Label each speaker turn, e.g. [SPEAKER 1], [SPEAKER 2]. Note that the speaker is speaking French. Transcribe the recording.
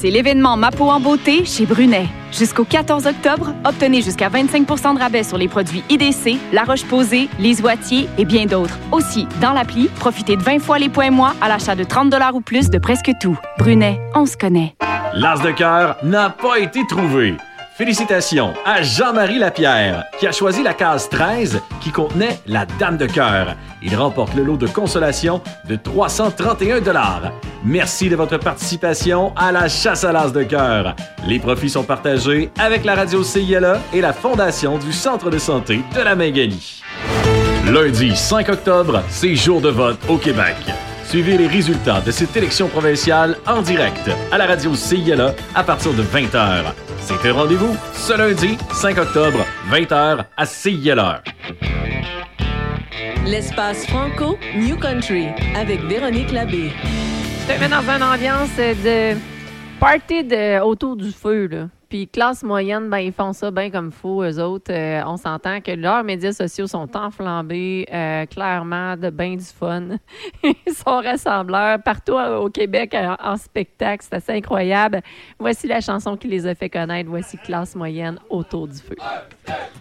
[SPEAKER 1] c'est l'événement Ma peau en beauté chez Brunet. Jusqu'au 14 octobre, obtenez jusqu'à 25 % de rabais sur les produits IDC, La Roche-Posay, Les Oitiers et bien d'autres. Aussi, dans l'appli, profitez de 20 fois les points moi à l'achat de 30 $ ou plus de presque tout. Brunet, on se connaît.
[SPEAKER 2] L'as de cœur n'a pas été trouvé. Félicitations à Jean-Marie Lapierre, qui a choisi la case 13 qui contenait la Dame de cœur. Il remporte le lot de consolation de 331 $. Merci de votre participation à la chasse à l'as de cœur. Les profits sont partagés avec la radio CILA et la Fondation du Centre de santé de la Magalie. Lundi 5 octobre, c'est jour de vote au Québec. Suivez les résultats de cette élection provinciale en direct à la radio CILA à partir de 20h. C'est un rendez-vous ce lundi 5 octobre, 20h à CILA.
[SPEAKER 3] L'espace Franco New Country avec Véronique Labbé.
[SPEAKER 4] Je te mets dans une ambiance de party autour du feu, là. Puis classe moyenne, ben ils font ça bien comme faut, eux autres. On s'entend que leurs médias sociaux sont enflammés, clairement, de bien du fun. Ils sont rassembleurs partout au Québec en spectacle. C'est assez incroyable. Voici la chanson qui les a fait connaître. Voici classe moyenne autour du feu.